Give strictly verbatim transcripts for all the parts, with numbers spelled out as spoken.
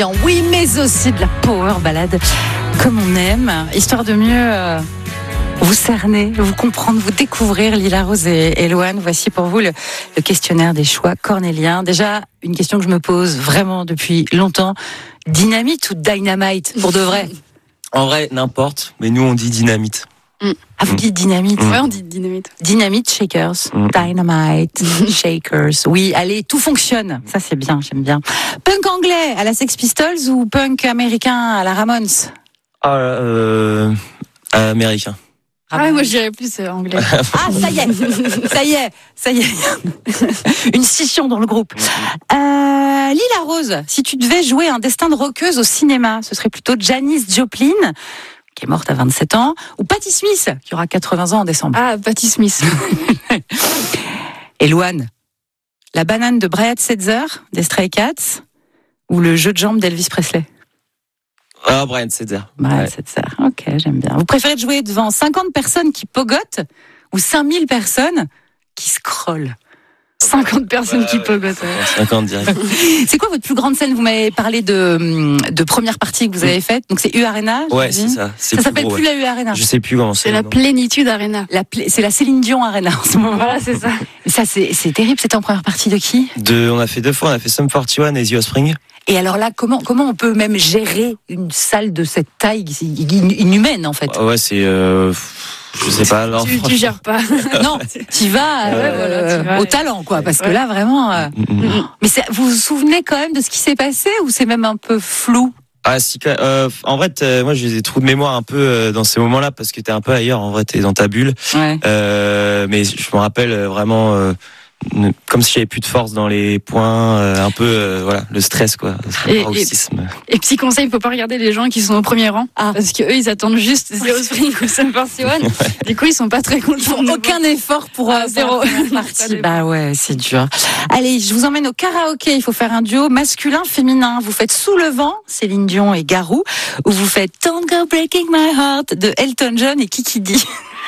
Oui, mais aussi de la power ballade comme on aime, histoire de mieux euh, vous cerner, vous comprendre, vous découvrir. Lila Rose et Eloane, voici pour vous le, le questionnaire des choix cornéliens. Déjà, une question que je me pose vraiment depuis longtemps, dynamite ou dynamite pour de vrai? En vrai, n'importe, mais nous on dit dynamite. Mm. Ah, vous dites dynamite? Ouais, on dit dynamite. Dynamite shakers, Mm. dynamite shakers. Oui, allez, tout fonctionne. Ça, c'est bien, j'aime bien. Punk anglais à la Sex Pistols ou punk américain à la Ramones? Ah, euh, américain. Ah ouais, moi je dirais plus euh, anglais. Ah, ça y est, ça y est, ça y est. Une scission dans le groupe. Euh, Lila Rose, si tu devais jouer un destin de rockeuse au cinéma, ce serait plutôt Janis Joplin, qui est morte à vingt-sept ans, ou Patti Smith, qui aura quatre-vingts ans en décembre. Ah, Patti Smith. Eloane, la banane de Brad Setzer, des Stray Cats, ou le jeu de jambes d'Elvis Presley? Ah, Brian Setzer. Brad Ouais. Setzer, ok, j'aime bien. Vous préférez jouer devant cinquante personnes qui pogotent ou cinq mille personnes qui scrollent? cinquante personnes Ouais, qui ouais. pogotent. Ouais. cinquante direct. C'est quoi votre plus grande scène? Vous m'avez parlé de, de première partie que vous avez faite. Donc c'est U Arena. Ouais, c'est j'imagine. ça. C'est Ça plus s'appelle gros, plus ouais. la U Arena. Je sais plus comment c'est. C'est la non. plénitude Arena. La pla- c'est la Céline Dion Arena en ce moment. Voilà, c'est ça. Ça c'est, c'est terrible. C'était en première partie de qui? De, on a fait deux fois, on a fait Sum quarante et un et The Offspring. Et alors là, comment comment on peut même gérer une salle de cette taille, c'est in- inhumaine en fait? Ouais, ouais, c'est, euh, je sais pas. Alors, Tu, tu gères pas. Non, tu vas, Ouais, euh, voilà, t'y vas. au talent quoi, parce que Ouais. là vraiment. euh, Mm, mm. Mais c'est- vous vous souvenez quand même de ce qui s'est passé ou c'est même un peu flou? Ah si, quand- euh, en vrai, t'as- moi j'ai des trous de mémoire un peu euh, dans ces moments-là parce que t'es un peu ailleurs. En vrai, t'es dans ta bulle. Ouais. Euh, mais je me rappelle euh, vraiment euh, ne- comme si j'avais plus de force dans les poings, euh, un peu euh, voilà, le stress quoi, le Et- et- paroxysme. Et petit conseil, il faut pas regarder les gens qui sont au premier rang. Ah. Parce que eux, ils attendent juste The Offspring ou Sum quarante et un. Du coup, ils sont pas très contents. Ils font de nous aucun effort pour Ah, euh, zéro. pour la première Pas partie. d'effort. Bah ouais, c'est dur. Allez, je vous emmène au karaoké. Il faut faire un duo masculin-féminin. Vous faites Sous le vent, Céline Dion et Garou, ou vous faites Don't Go Breaking My Heart de Elton John et Kiki D.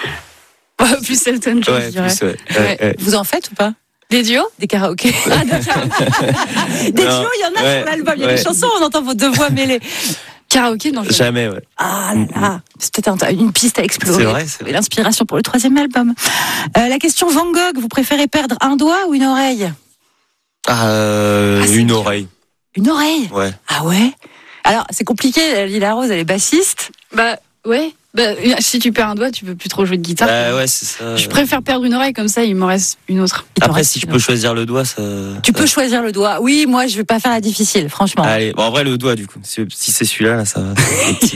voir. Plus Elton John, Ouais, je dirais. plus, ouais. Ouais. Ouais, ouais. Vous en faites ou pas? Des duos? Des karaokés. Ah, d'accord. Des Non, duos, il y en a ouais, sur l'album. Il y a ouais. des chansons, on entend vos deux voix mêlées. Karaoké, non. je- Jamais, ouais. Ah là là, c'est peut-être un- une piste à explorer. C'est vrai, c'est vrai. Et l'inspiration pour le troisième album. Euh, la question Van Gogh, vous préférez perdre un doigt ou une oreille? Ah, euh, Ah, c'est une dur. oreille. Une oreille? Ouais. Ah ouais? Alors, c'est compliqué, Lila Rose, elle est bassiste. Bah, ouais. Bah, si tu perds un doigt, tu peux plus trop jouer de guitare. Bah, ouais, c'est ça. Je préfère perdre une oreille, comme ça, il m'en reste une autre. Il t'en Après, reste si je une peux autre. choisir le doigt, ça. Tu ça- peux choisir le doigt. Oui, moi, je vais pas faire la difficile, franchement. Allez, bon, en vrai, le doigt, du coup. Si, si c'est celui-là, là, ça va. C'est petit.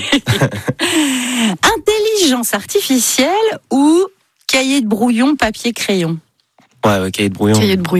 Intelligence artificielle ou cahier de brouillon, papier, crayon? Ouais, ouais, cahier de brouillon. Cahier de brouillon.